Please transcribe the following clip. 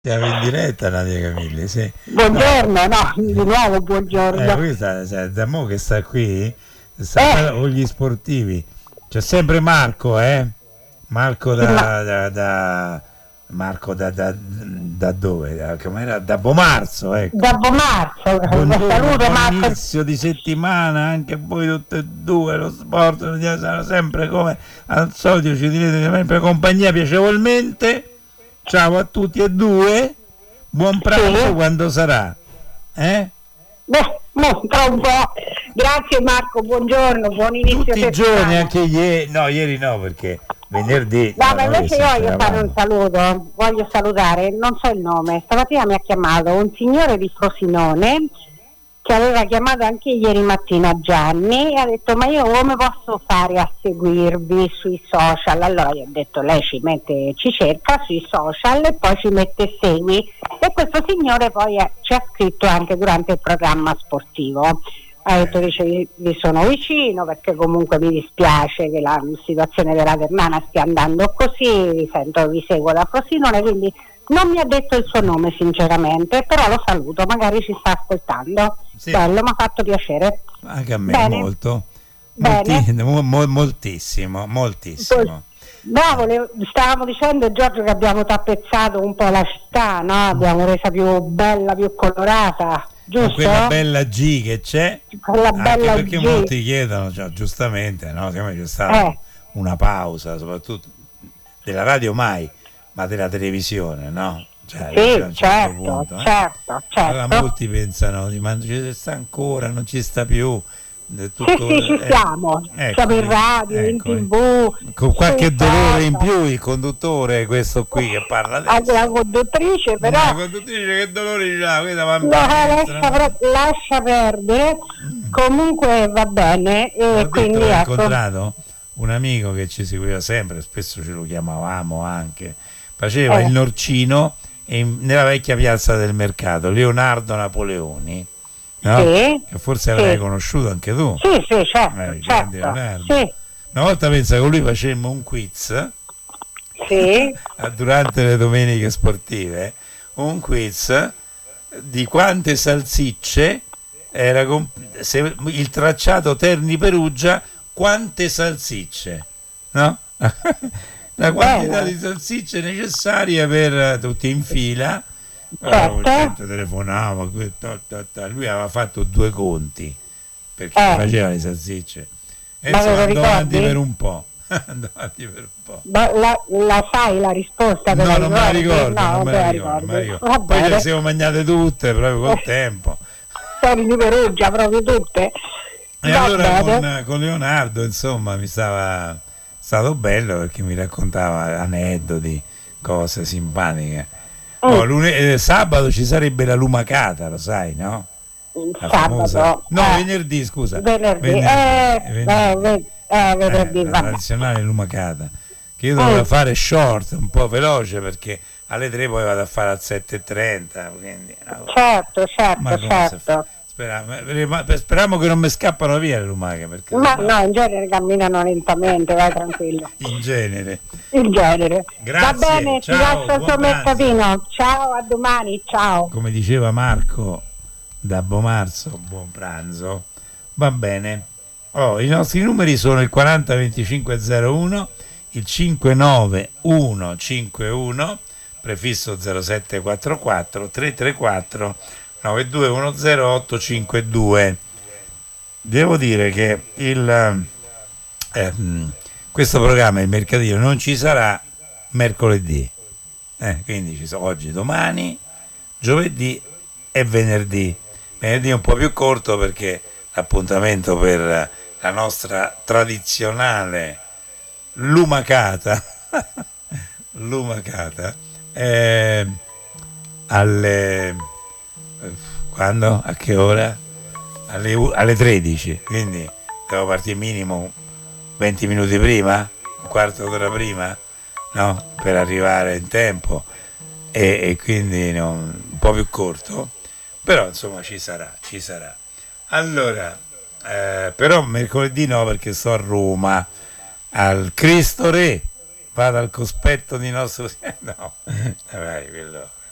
Siamo in diretta, Nadia Camilli, sì. Buongiorno, no, di nuovo buongiorno. Questa, da mo che sta qui, sta con gli sportivi. C'è sempre Marco, Marco Sì, ma Marco da dove? Com'era? Da Bomarzo, ecco. da marzo, Buongiorno, saluto buon Marco. inizio di settimana anche a voi tutte e due. Lo sport sarà sempre come al solito, ci direte sempre compagnia piacevolmente. Ciao a tutti e due, buon pranzo Sì. quando sarà? Tra un po'. Grazie Marco, buongiorno, buon inizio Tutti i giorni, settimana. anche ieri, no, ieri no perché venerdì. No, No, ma noi invece io voglio fare un eravamo. saluto, voglio salutare, non so il nome, stamattina mi ha chiamato un signore di Frosinone che aveva chiamato anche ieri mattina Gianni e ha detto ma io come posso fare a seguirvi sui social? Allora io ho detto lei ci cerca sui social e poi ci mette segui e questo signore poi ci ha scritto anche durante il programma sportivo. Ha detto dice, vi sono vicino perché comunque mi dispiace che la situazione della Ternana stia andando così, vi seguo da Frosinone, quindi non mi ha detto il suo nome sinceramente, però lo saluto, magari ci sta ascoltando. Sì, Bello, mi ha fatto piacere. anche a me Bene, molto. bene. Moltissimo, Poi, moltissimo. no, stavamo dicendo Giorgio che abbiamo tappezzato un po' la città, no? Abbiamo resa più bella, più colorata, Con giusto? quella bella G che c'è, Quella anche bella perché G. molti chiedono, cioè, giustamente, no? Siccome c'è stata Eh, una pausa, soprattutto della radio mai, ma della televisione, no? Cioè, a sì, un certo certo, punto, certo, allora certo. molti pensano, ma ci sta ancora, non ci sta più, Sì, tutto, sì, ci siamo. ecco, Siamo in radio, in ecco, TV, con sui qualche dolore in social. più il conduttore, questo qui che parla Anche la adesso, conduttrice, però la conduttrice che dolori c'ha, questa va in no, palestra, no? lascia perdere. Comunque va bene, Ho e detto quindi che ho ecco. incontrato un amico che ci seguiva sempre, spesso ce lo chiamavamo anche, faceva il Eh, Norcino nella vecchia piazza del mercato, Leonardo Napoleoni, no? sì, Che forse avrai sì, conosciuto anche tu, sì, sì, certo, grande certo, Leonardo. sì, Una volta pensa che con lui facemmo un quiz sì, durante le domeniche sportive, un quiz di quante salsicce era il tracciato Terni-Perugia, quante salsicce, no? La quantità bene, di salsicce necessarie per tutti in fila. Allora, la certo, gente telefonava, lui aveva fatto due conti perché le faceva le salsicce e ma te insomma lo andò avanti per ricordi? un po'. Andò avanti per un po'. La sai la risposta, te la No, non me la ricordi? ricordo, No, non non me te la la ricordo, non me la ricordi. ricordo. Va Poi ce le bene. siamo mangiate tutte proprio col tempo. Storie di Perugia, proprio tutte. E Va allora bene. con Leonardo, insomma, mi stava stato bello perché mi raccontava aneddoti, cose simpatiche. Oh, Mm, sabato ci sarebbe la lumacata, lo sai, no? La famosa. sabato, No, venerdì, scusa. venerdì, Venerdì. venerdì, La vabbè. tradizionale lumacata. Che io dovevo Mm, fare short, un po' veloce perché alle 3 poi vado a fare al 7:30. Quindi, no, certo, certo, ma come si fa? certo. Speriamo che non mi scappano via le lumache perché Ma sennò no, in genere camminano lentamente, vai tranquillo. in genere. In genere. Va Grazie, bene, ti ciao, lascio il buon suo pranzo. messaggino. Ciao, a domani, ciao. Come diceva Marco da Bomarzo, buon pranzo. Va bene. Oh, i nostri numeri sono il 40 2501, il 59151, prefisso 0744 334 9210 852. Devo dire che questo programma, il mercatino, non ci sarà mercoledì. Quindi ci sono oggi, domani, giovedì e venerdì. Venerdì è un po' più corto perché l'appuntamento per la nostra tradizionale lumacata lumacata è alle quando? A che ora? Alle 13, quindi devo partire minimo 20 minuti prima, un quarto d'ora prima, no? Per arrivare in tempo e quindi un po' più corto, però insomma ci sarà, ci sarà. Allora, però mercoledì no perché sto a Roma, al Cristo Re, vado al cospetto di nostro... no, vai, quello